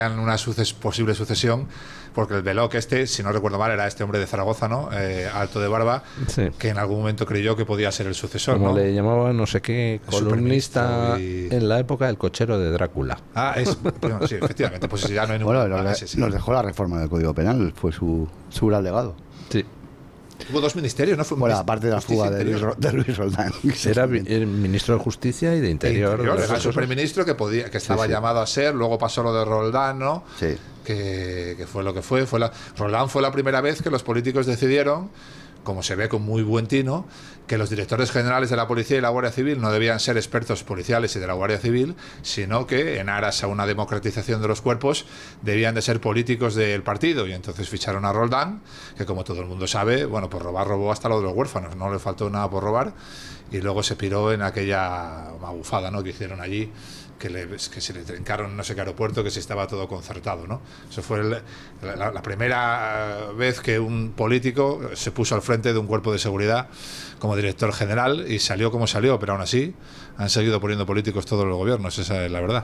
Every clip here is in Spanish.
en una posible sucesión, porque el Belloc si no recuerdo mal, era este hombre de Zaragoza, ¿no? Alto de barba, sí, que en algún momento creyó que podía ser el sucesor, como ¿no? le llamaba no sé qué, columnista en la época del cochero de Drácula. Bueno, sí, efectivamente, pues ya no hay ningún... Nos dejó la reforma del Código Penal, fue su gran legado. Sí. Hubo dos ministerios, ¿no? Bueno, aparte de la fuga de Luis Roldán. Era el ministro de Justicia y de Interior. Era el superministro que estaba llamado a ser, luego pasó lo de Roldán, ¿no? Sí. Que fue lo que fue. Roldán fue la primera vez que los políticos decidieron, como se ve con muy buen tino, que los directores generales de la Policía y la Guardia Civil no debían ser expertos policiales y de la Guardia Civil, sino que en aras a una democratización de los cuerpos debían de ser políticos del partido. Y entonces ficharon a Roldán, que como todo el mundo sabe, bueno, pues robó hasta lo de los huérfanos, no le faltó nada por robar, y luego se piró en aquella magufada, ¿no?, que hicieron allí, que se le trencaron no sé qué aeropuerto, que se estaba todo concertado, ¿no? Eso fue la primera vez que un político se puso al frente de un cuerpo de seguridad como director general, y salió como salió, pero aún así han seguido poniendo políticos todos los gobiernos, esa es la verdad.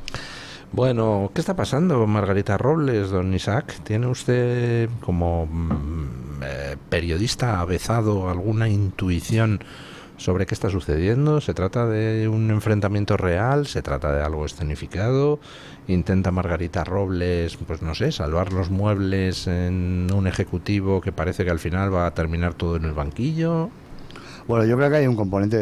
Bueno, ¿qué está pasando, Margarita Robles, don Isaac? ¿Tiene usted, como periodista avezado, alguna intuición sobre qué está sucediendo? ¿Se trata de un enfrentamiento real? ¿Se trata de algo escenificado? ¿Intenta Margarita Robles, pues no sé, salvar los muebles en un ejecutivo que parece que al final va a terminar todo en el banquillo? Bueno, yo creo que hay un componente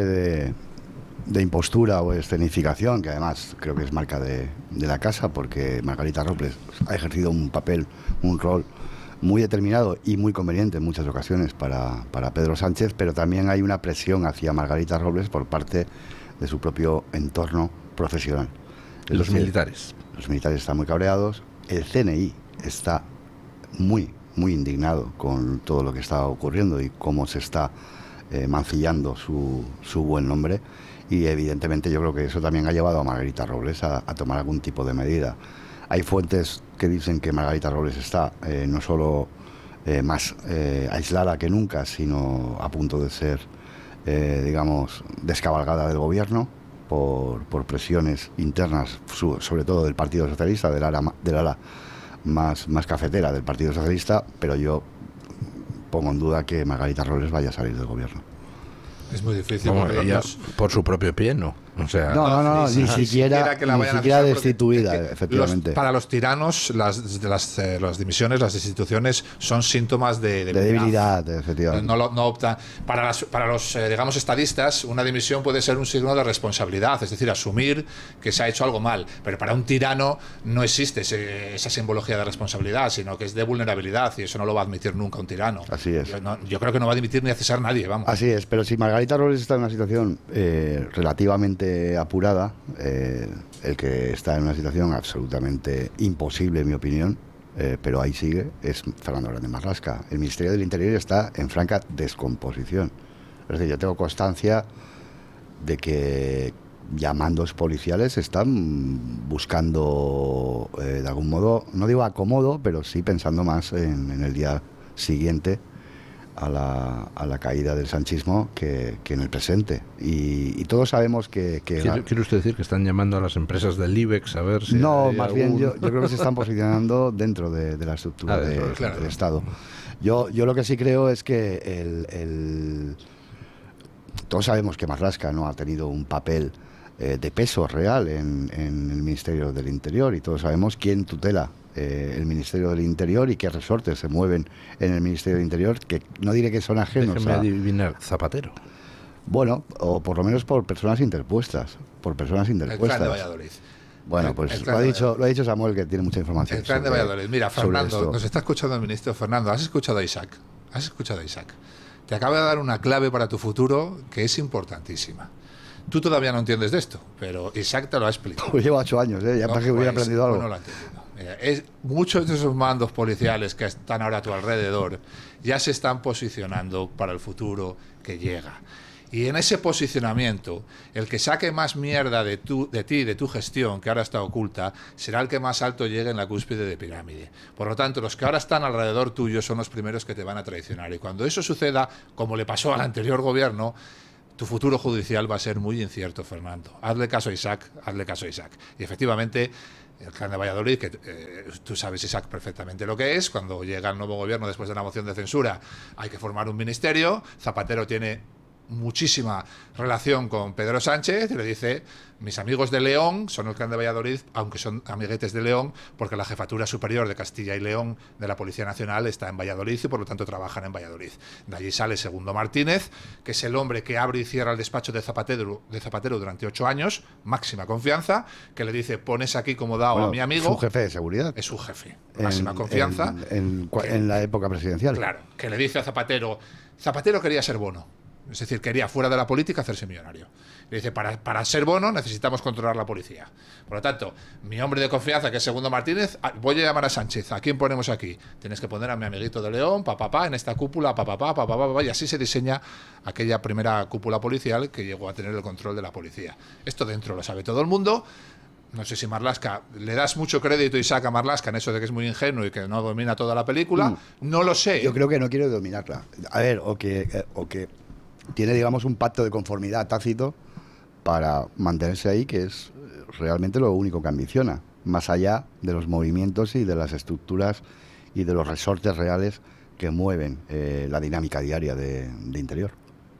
de impostura o escenificación, que además creo que es marca de la casa, porque Margarita Robles ha ejercido un rol muy determinado y muy conveniente en muchas ocasiones para Pedro Sánchez, pero también hay una presión hacia Margarita Robles por parte de su propio entorno profesional. Los militares. Los militares están muy cabreados, el CNI está muy indignado con todo lo que está ocurriendo y cómo se está mancillando su buen nombre, y evidentemente yo creo que eso también ha llevado a Margarita Robles a tomar algún tipo de medida. Hay fuentes que dicen que Margarita Robles está no solo más aislada que nunca, sino a punto de ser, digamos, descabalgada del gobierno por presiones internas, sobre todo del Partido Socialista, del ala más cafetera del Partido Socialista, pero yo pongo en duda que Margarita Robles vaya a salir del gobierno. Es muy difícil. Ella, por su propio pie, ¿no? O sea, no, ni siquiera destituida, efectivamente. Para los tiranos, las dimisiones, las destituciones son síntomas de debilidad, efectivamente. No optan. Para los digamos, estadistas, una dimisión puede ser un signo de responsabilidad, es decir, asumir que se ha hecho algo mal. Pero para un tirano no existe esa simbología de responsabilidad, sino que es de vulnerabilidad, y eso no lo va a admitir nunca un tirano. Así es. Yo creo que no va a dimitir ni a cesar nadie, vamos. Así es, pero si Margarita Robles está en una situación relativamente apurada, el que está en una situación absolutamente imposible, en mi opinión, pero ahí sigue, es Fernando Grande Marlaska. El Ministerio del Interior está en franca descomposición. Es decir, yo tengo constancia de que llamandos policiales están buscando, de algún modo, no digo acomodo, pero sí pensando más en el día siguiente a la caída del sanchismo que en el presente, y todos sabemos que ¿Quiere usted decir que están llamando a las empresas del IBEX a ver si no, más bien yo creo que se están posicionando dentro de la estructura del Estado. Yo lo que sí creo es que todos sabemos que Marlaska no ha tenido un papel de peso real en el Ministerio del Interior, y todos sabemos quién tutela el Ministerio del Interior y qué resortes se mueven en el Ministerio del Interior, que no diré que son ajenos. Déjeme adivinar, Zapatero. Bueno, o por lo menos por personas interpuestas. El Clan de Valladolid. Bueno, pues lo ha dicho Samuel, que tiene mucha información. El Clan de Valladolid. Mira, Fernando, nos está escuchando el ministro. Fernando, ¿has escuchado a Isaac? Te acaba de dar una clave para tu futuro que es importantísima. Tú todavía no entiendes de esto, pero Isaac te lo ha explicado. Pues llevo 8 años, ya para que hubiera aprendido algo. No lo ha entendido. Muchos de esos mandos policiales que están ahora a tu alrededor ya se están posicionando para el futuro que llega. Y en ese posicionamiento, el que saque más mierda de ti, de tu gestión, que ahora está oculta, será el que más alto llegue en la cúspide de pirámide. Por lo tanto, los que ahora están alrededor tuyo son los primeros que te van a traicionar. Y cuando eso suceda, como le pasó al anterior gobierno, tu futuro judicial va a ser muy incierto, Fernando. Hazle caso a Isaac. Y efectivamente, El Clan de Valladolid, que tú sabes, Isaac, perfectamente lo que es. Cuando llega el nuevo gobierno después de la moción de censura, hay que formar un ministerio. Zapatero tiene muchísima relación con Pedro Sánchez y le dice: mis amigos de León son el Clan de Valladolid, aunque son amiguetes de León, porque la jefatura superior de Castilla y León de la Policía Nacional está en Valladolid y por lo tanto trabajan en Valladolid. De allí sale Segundo Martínez, que es el hombre que abre y cierra el despacho de Zapatero durante 8 años, máxima confianza, que le dice: pones aquí como dado a mi amigo. Su jefe de seguridad. Es su jefe, máxima confianza. En la época presidencial. Claro, que le dice a Zapatero quería ser Bono. Es decir, quería fuera de la política hacerse millonario. Le dice: para ser Bono necesitamos controlar la policía. Por lo tanto, mi hombre de confianza, que es Segundo Martínez, voy a llamar a Sánchez. ¿A quién ponemos aquí? Tienes que poner a mi amiguito de León, en esta cúpula, y así se diseña aquella primera cúpula policial que llegó a tener el control de la policía. Esto dentro lo sabe todo el mundo. No sé si Marlaska, le das mucho crédito, Isaac, a Marlaska en eso de que es muy ingenuo y que no domina toda la película. No lo sé. Yo creo que no quiere dominarla. A ver, o que tiene, digamos, un pacto de conformidad tácito para mantenerse ahí, que es realmente lo único que ambiciona, más allá de los movimientos y de las estructuras y de los resortes reales que mueven la dinámica diaria de interior.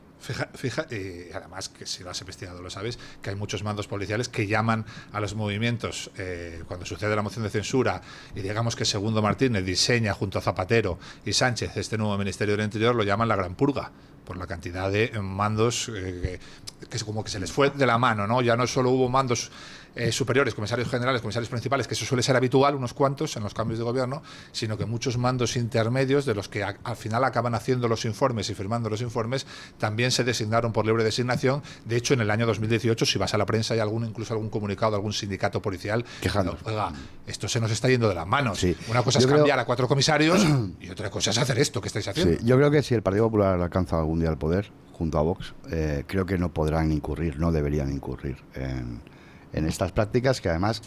Fija, y además, que si lo has investigado lo sabes, que hay muchos mandos policiales que llaman a los movimientos cuando sucede la moción de censura y digamos que Segundo Martínez diseña junto a Zapatero y Sánchez este nuevo Ministerio del Interior, lo llaman la Gran Purga, por la cantidad de mandos que es como que se les fue de la mano, ¿no? Ya no solo hubo mandos superiores, comisarios generales, comisarios principales, que eso suele ser habitual, unos cuantos en los cambios de gobierno, sino que muchos mandos intermedios, de los que al final acaban haciendo los informes y firmando los informes, también se designaron por libre designación. De hecho, en el año 2018, si vas a la prensa, hay incluso algún comunicado de algún sindicato policial quejándose. Oiga, esto se nos está yendo de las manos. Sí. Una cosa es cambiar a 4 comisarios y otra cosa es hacer esto que estáis haciendo. Sí. Yo creo que si el Partido Popular alcanza algún día el poder, junto a Vox, creo que no podrán incurrir, no deberían incurrir en estas prácticas que además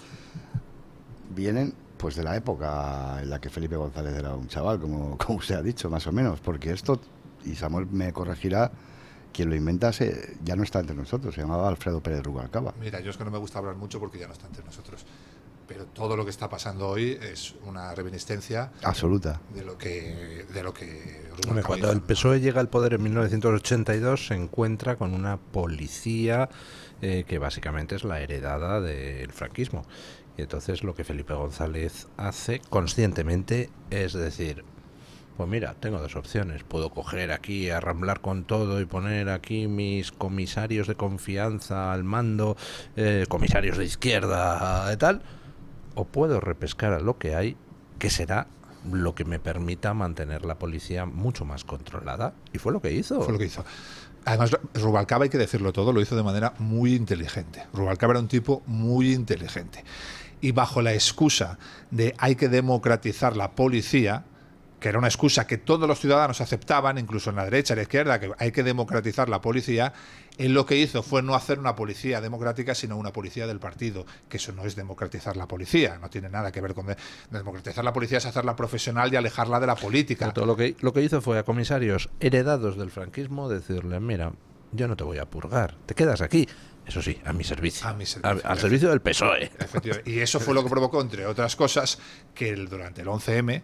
vienen pues de la época en la que Felipe González era un chaval, como usted ha dicho, más o menos, porque esto, y Samuel me corregirá, quien lo inventa ya no está entre nosotros, se llamaba Alfredo Pérez Rubalcaba. Mira, yo es que no me gusta hablar mucho porque ya no está entre nosotros, pero todo lo que está pasando hoy es una reminiscencia absoluta de lo que Hombre, cuando el PSOE llega al poder en 1982 se encuentra con una policía que básicamente es la heredada del franquismo, y entonces lo que Felipe González hace conscientemente es decir: pues mira, tengo 2 opciones, puedo coger aquí, arramblar con todo y poner aquí mis comisarios de confianza al mando, comisarios de izquierda y tal, o puedo repescar a lo que hay, que será lo que me permita mantener la policía mucho más controlada. Y fue lo que hizo. Fue lo que hizo. Además, Rubalcaba, hay que decirlo todo, lo hizo de manera muy inteligente. Rubalcaba era un tipo muy inteligente. Y bajo la excusa de hay que democratizar la policía, que era una excusa que todos los ciudadanos aceptaban, incluso en la derecha y la izquierda, que hay que democratizar la policía, él lo que hizo fue no hacer una policía democrática, sino una policía del partido, que eso no es democratizar la policía, no tiene nada que ver con democratizar la policía, es hacerla profesional y alejarla de la política. Todo lo que hizo fue a comisarios heredados del franquismo decirle: mira, yo no te voy a purgar, te quedas aquí. Eso sí, a mi servicio. Al servicio del PSOE. Y eso fue lo que provocó, entre otras cosas, que durante el 11M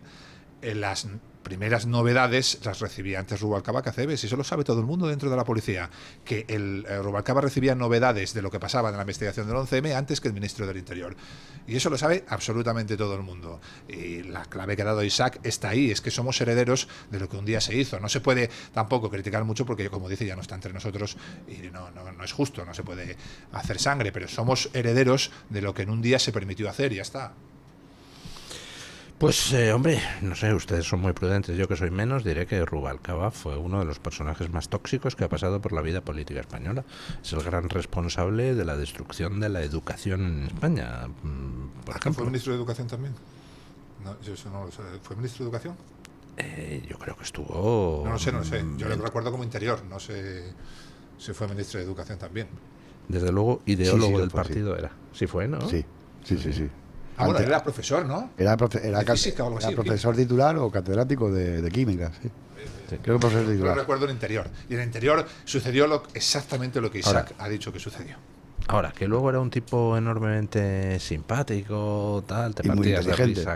las primeras novedades las recibía antes Rubalcaba que Aceves, y eso lo sabe todo el mundo dentro de la policía, que Rubalcaba recibía novedades de lo que pasaba en la investigación del 11M antes que el ministro del Interior, y eso lo sabe absolutamente todo el mundo. Y la clave que ha dado Isaac está ahí, es que somos herederos de lo que un día se hizo. No se puede tampoco criticar mucho porque, como dice, ya no está entre nosotros y no es justo, no se puede hacer sangre, pero somos herederos de lo que en un día se permitió hacer y ya está. Pues, hombre, no sé, ustedes son muy prudentes, yo que soy menos, diré que Rubalcaba fue uno de los personajes más tóxicos que ha pasado por la vida política española. Es el gran responsable de la destrucción de la educación en España, por ejemplo. ¿Fue ministro de Educación también? No, yo eso no lo sé. ¿Fue ministro de Educación? Yo creo que estuvo... No lo sé. Yo lo recuerdo como Interior, no sé si fue ministro de Educación también. Desde luego, ideólogo del fue, partido era. Sí fue, ¿no? Sí. Bueno, era profesor, ¿no? Era física o algo así. Profesor titular o catedrático de química, sí. Creo que profesor titular. Yo lo recuerdo en Interior. Y en Interior sucedió exactamente lo que Isaac ha dicho que sucedió. Ahora, que luego era un tipo enormemente simpático, tal, te Y muy partías de inteligente. risa